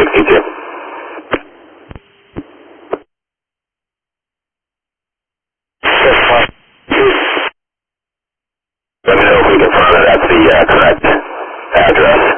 62. Let me know if we can find it. That's the correct address.